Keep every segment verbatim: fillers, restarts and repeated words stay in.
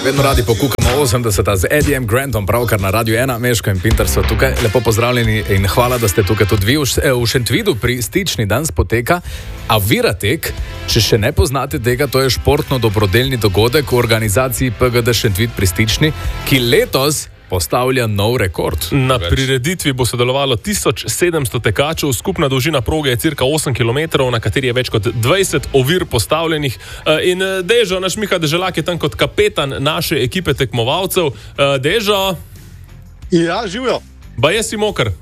Vedno radi pokukamo osemdeseta z Edijem Grantom, pravkar na Radiu ena, Meško in Pintar so tukaj. Lepo pozdravljeni in hvala, da ste tukaj tudi vi. V Šentvidu pri Stični danes poteka Aviratek. Če še ne poznate tega, to je športno-dobrodelni dogodek v organizaciji P G D Šentvid pri Stični, ki letos postavlja nov rekord. Na prireditvi bo sodelovalo tisoč sedemsto tekačev, skupna dolžina proge je cirka osem kilometrov, na kateri je več kot dvajset ovir postavljenih. In Dežo, naš Miha Deželak je tam kot kapetan naše ekipe tekmovalcev. Dežo? Ja, živijo. Ba jaz si mokr.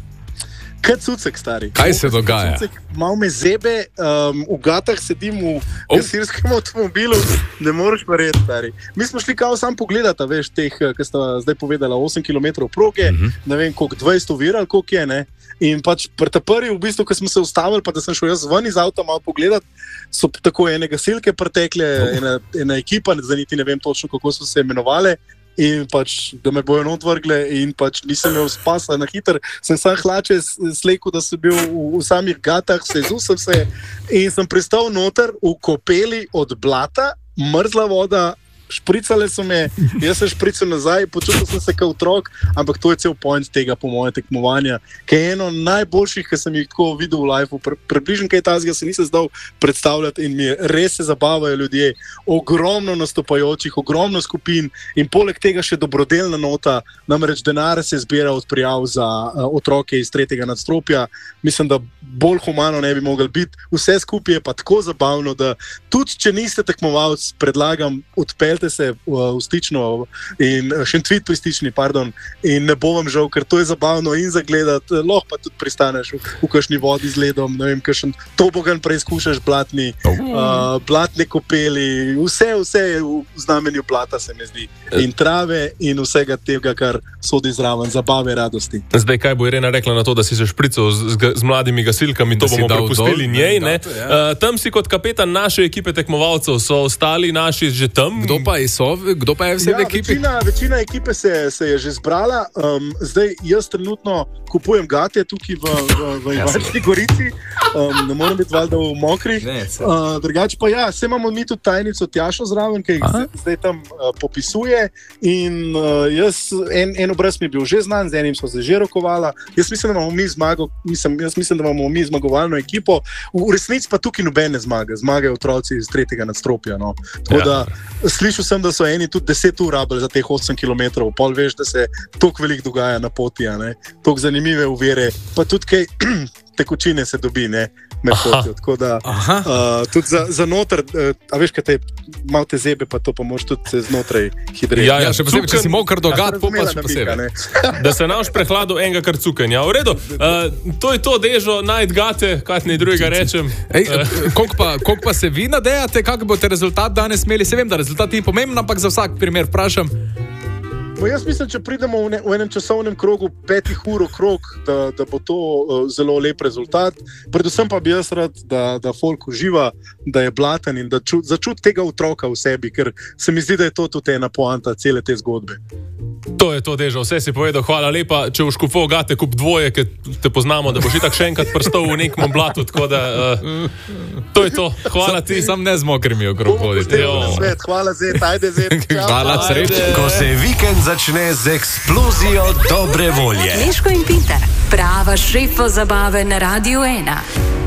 Kaj cucek, stari? Kaj se dogaja? Malo me zebe, um, v gatah sedim v oh. gasilskem avtomobilu, ne moreš verjeti, stari. Mi smo šli kao sam pogledati, veš, teh, ki sta zdaj povedala, osem kilometrov proge, uh-huh. ne vem, koliko dvajset ovir ali koliko je, ne. In pač pri ta prvi, v bistvu, ko smo se ustavili, pa da sem šel jaz ven iz avta malo pogledati, so tako ene gasilke pretekle, oh. ena, ena ekipa, zdaj niti ne vem točno, kako so se imenovali. In pač, da me bojo not vrgle in pač nisem imel spasa na hiter, sem sam hlače slekel, da sem bil v, v samih gatah, sezul sem se in sem pristal noter v kopeli od blata, mrzla voda, špricale so me, jaz sem šprical nazaj, počutil sem se kot otrok, ampak to je cel point tega, po moje, tekmovanja, ki je eno najboljših, ki sem jih tako videl v lifeu. Pre, približno kaj tazga se nisem zdal predstavljati in mi res se zabavajo ljudje, ogromno nastopajočih, ogromno skupin in poleg tega še dobrodelna nota, namreč denar se zbira od prijav za uh, otroke iz tretjega nadstropja. Mislim, da bolj humano ne bi mogli biti. Vse skupaj je pa tako zabavno, da tudi če niste tekmovalci, predlagam, odpeljte se v, v Stično in Šentvid pri Stični, pardon, in ne bo vam žal, ker to je zabavno in zagledati, lahko pa tudi pristaneš v, v kakšni vodi z ledom, ne vem, kakšen tobogan preizkušaš blatni, uh, blatne kopeli, vse, vse je v znamenju blata, se mi zdi, in trave in vsega tega, kar sodi zraven, zabave, radosti. Zdaj, kaj bo Irena rekla na to, da si se šprical z, z, z mladimi gasilkami, to bomo prepustili njej, ne? Uh, tam si kot kapetan naše ekipe tekmovalcev, so ostali naši že tam? Kdo pa je, so, kdo pa je vse ja, v ekipi? Večina, večina ekipe se, se je že zbrala. Um, zdaj, jaz trenutno kupujem gate tukaj v, v, v Ivančni Gorici. Um, ne morem biti valjda v mokrih. Uh, drugače pa ja, se imamo mi tudi tajnico Tjašo zraven, ki jih zdaj tam uh, popisuje. In uh, jaz, en, en obraz mi je bil že znan, z enim smo se že rokovala. Jaz mislim, da imamo mi zmago, mislim, jaz mislim, da imamo mi zmagovalno ekipo. V, v resnici pa tukaj nobene zmage. Zmagajo otroci iz tretjega nadstropja. No. Tako ja. da slišal sem, da so eni tudi deset ur rabili za teh osem kilometrov, pol veš, da se toliko veliko dogaja na poti, toliko zanimive uvere, pa tudi kaj tekočine se dobi, ne, med potijo, tako da uh, tudi za, za noter, uh, a veš, kaj te malo te zebe, pa to pa moš tudi znotraj hidreti. Ja, ja, še posebej, če si mokr dogat, ja, pa še posebej. Da se naš prehladu enega kar cukanja. V redu, uh, to je to, Dežo, najd gate, kaj ne drugega rečem. Ej, koliko pa, koliko pa se vi nadejate, kak boste rezultat danes imeli? Se vem, da rezultat ni pomemben, ampak za vsak primer vprašam. No, jaz mislim, če pridemo v, ne, v enem časovnem krogu petih ur okrog, da, da bo to uh, zelo lep rezultat. Predvsem pa bi jaz rad, da, da folk uživa, da je blaten in da ču, začuti tega otroka v sebi, ker se mi zdi, da je to tudi ena poanta cele te zgodbe. To je to, Dežo, vse si povedal, hvala lepa. Če boš kupil gate, kup dvoje, ker te poznamo, da boš itak še enkrat prstal v nekem blatu, tako da uh, to je to, hvala ti. Sam ne z mokrimi okrog hoditi. Hvala Zet, ajde Zet. Hvala, sreče. Ko se vikend začne z eksplozijo dobre volje. Meško in Pintar, prava šefa zabave na Radiu ena.